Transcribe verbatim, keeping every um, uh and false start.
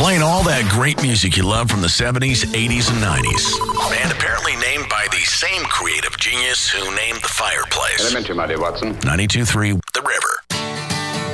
Playing all that great music you love from the seventies, eighties, and nineties. And apparently named by the same creative genius who named the fireplace. Elementary, my dear Watson. ninety-two point three The